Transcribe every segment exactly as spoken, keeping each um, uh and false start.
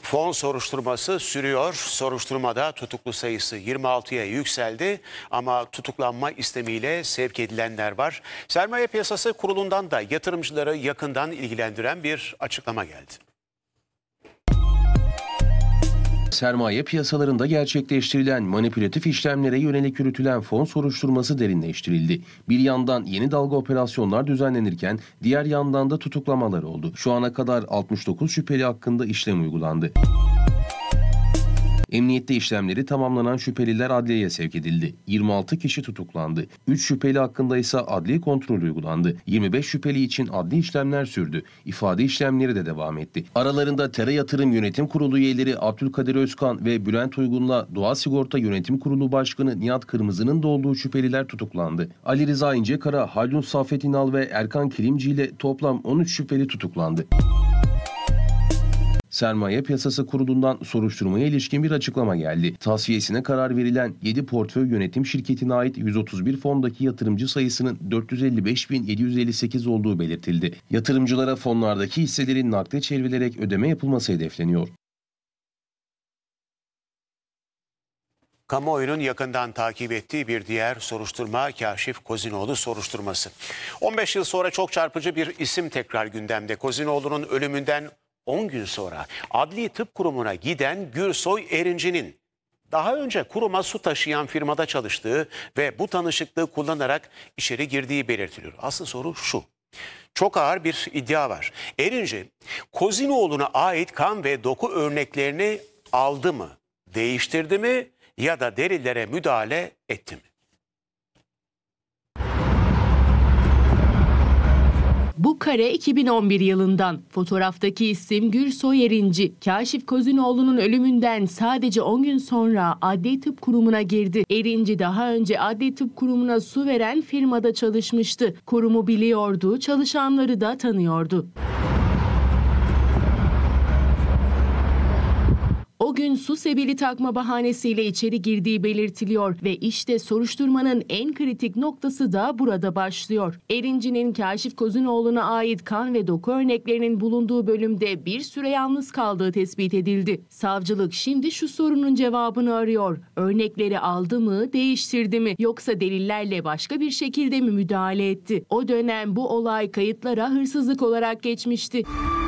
Fon soruşturması sürüyor. Soruşturmada tutuklu sayısı yirmi altıya yükseldi ama tutuklanma istemiyle sevk edilenler var. Sermaye Piyasası Kurulu'ndan da yatırımcıları yakından ilgilendiren bir açıklama geldi. Sermaye piyasalarında gerçekleştirilen manipülatif işlemlere yönelik yürütülen fon soruşturması derinleştirildi. Bir yandan yeni dalga operasyonlar düzenlenirken diğer yandan da tutuklamalar oldu. Şu ana kadar altmış dokuz şüpheli hakkında işlem uygulandı. Emniyette işlemleri tamamlanan şüpheliler adliyeye sevk edildi. yirmi altı kişi tutuklandı. üç şüpheli hakkında ise adli kontrol uygulandı. yirmi beş şüpheli için adli işlemler sürdü. İfade işlemleri de devam etti. Aralarında Tera Yatırım Yönetim Kurulu üyeleri Abdülkadir Özkan ve Bülent Uygun'la Doğa Sigorta Yönetim Kurulu Başkanı Nihat Kırmızı'nın da olduğu şüpheliler tutuklandı. Ali Rıza İncekara, Haldun Saffet İnal ve Erkan Kilimci ile toplam on üç şüpheli tutuklandı. Sermaye Piyasası Kurulu'ndan soruşturmaya ilişkin bir açıklama geldi. Tasfiyesine karar verilen yedi portföy yönetim şirketine ait yüz otuz bir fondaki yatırımcı sayısının dört yüz elli beş bin yedi yüz elli sekiz olduğu belirtildi. Yatırımcılara fonlardaki hisselerin nakde çevrilerek ödeme yapılması hedefleniyor. Kamuoyunun yakından takip ettiği bir diğer soruşturma Kaşif Kozinoğlu soruşturması. on beş yıl sonra çok çarpıcı bir isim tekrar gündemde. Kozinoğlu'nun ölümünden on gün sonra Adli Tıp Kurumu'na giden Gürsoy Erinci'nin daha önce kuruma su taşıyan firmada çalıştığı ve bu tanışıklığı kullanarak içeri girdiği belirtiliyor. Asıl soru şu: çok ağır bir iddia var. Erinci, Kozinoğlu'na ait kan ve doku örneklerini aldı mı, değiştirdi mi ya da delillere müdahale etti mi? Bu kare iki bin on bir yılından. Fotoğraftaki isim Gürsoy Erinci. Kaşif Kozinoğlu'nun ölümünden sadece on gün sonra Adli Tıp Kurumu'na girdi. Erinci daha önce Adli Tıp Kurumu'na su veren firmada çalışmıştı. Kurumu biliyordu, çalışanları da tanıyordu. O gün su sebili takma bahanesiyle içeri girdiği belirtiliyor ve işte soruşturmanın en kritik noktası da burada başlıyor. Erinci'nin Kaşif Kozinoğlu'na ait kan ve doku örneklerinin bulunduğu bölümde bir süre yalnız kaldığı tespit edildi. Savcılık şimdi şu sorunun cevabını arıyor. Örnekleri aldı mı, değiştirdi mi, yoksa delillerle başka bir şekilde mi müdahale etti? O dönem bu olay kayıtlara hırsızlık olarak geçmişti.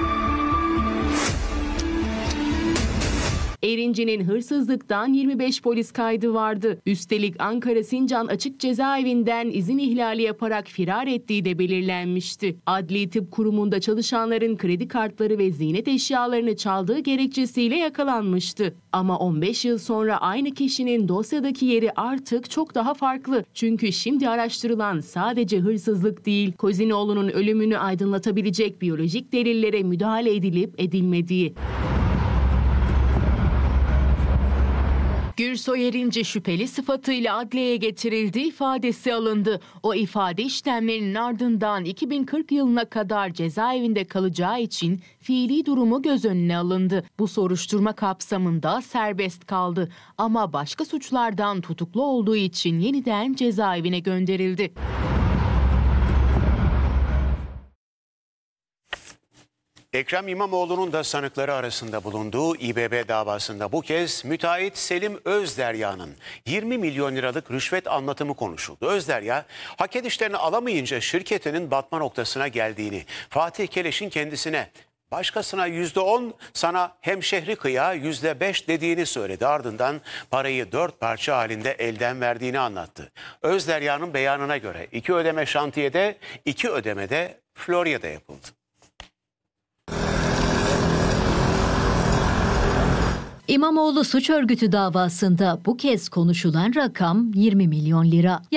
Erinci'nin hırsızlıktan yirmi beş polis kaydı vardı. Üstelik Ankara Sincan Açık Cezaevinden izin ihlali yaparak firar ettiği de belirlenmişti. Adli Tıp Kurumu'nda çalışanların kredi kartları ve ziynet eşyalarını çaldığı gerekçesiyle yakalanmıştı. Ama on beş yıl sonra aynı kişinin dosyadaki yeri artık çok daha farklı. Çünkü şimdi araştırılan sadece hırsızlık değil, Kozinoğlu'nun ölümünü aydınlatabilecek biyolojik delillere müdahale edilip edilmediği. Gürsoy Erinci şüpheli sıfatıyla adliyeye getirildi, ifadesi alındı. O ifade işlemlerinin ardından iki bin kırk yılına kadar cezaevinde kalacağı için fiili durumu göz önüne alındı. Bu soruşturma kapsamında serbest kaldı ama başka suçlardan tutuklu olduğu için yeniden cezaevine gönderildi. Ekrem İmamoğlu'nun da sanıkları arasında bulunduğu İBB davasında bu kez müteahhit Selim Özderya'nın yirmi milyon liralık rüşvet anlatımı konuşuldu. Özderya, hak edişlerini alamayınca şirketinin batma noktasına geldiğini, Fatih Keleş'in kendisine başkasına yüzde on, sana hemşehri kıya yüzde beş dediğini söyledi. Ardından parayı dört parça halinde elden verdiğini anlattı. Özderya'nın beyanına göre iki ödeme şantiyede, iki ödeme de Florya'da yapıldı. İmamoğlu suç örgütü davasında bu kez konuşulan rakam yirmi milyon lira.